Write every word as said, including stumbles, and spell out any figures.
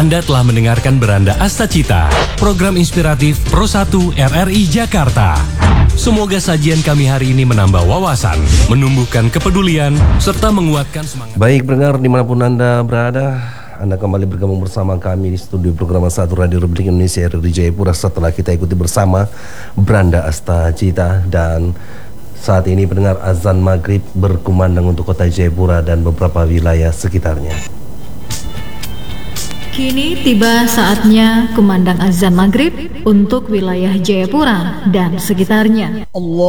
Anda telah mendengarkan Beranda Astacita, program inspiratif Pro satu R R I Jakarta. Semoga sajian kami hari ini menambah wawasan, menumbuhkan kepedulian, serta menguatkan semangat. Baik pendengar dimanapun Anda berada, Anda kembali bergabung bersama kami di studio program satu Radio Republik Indonesia R R I Jayapura setelah kita ikuti bersama Beranda Astacita. Dan saat ini pendengar, azan maghrib berkumandang untuk kota Jayapura dan beberapa wilayah sekitarnya. Kini tiba saatnya kumandang azan maghrib untuk wilayah Jayapura dan sekitarnya. Allah